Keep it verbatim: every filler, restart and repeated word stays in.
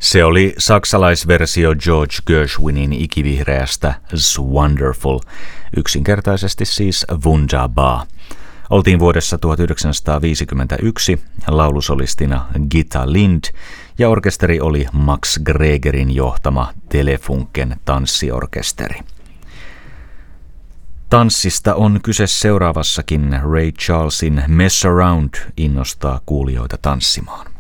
Se oli saksalaisversio George Gershwinin ikivihreästä "It's Wonderful", yksinkertaisesti siis Wunderbar. Oltiin vuodessa tuhatyhdeksänsataaviisikymmentäyksi, laulusolistina Gitta Lind ja orkesteri oli Max Gregerin johtama Telefunken tanssiorkesteri. Tanssista on kyse seuraavassakin. Ray Charlesin Mess Around innostaa kuulijoita tanssimaan.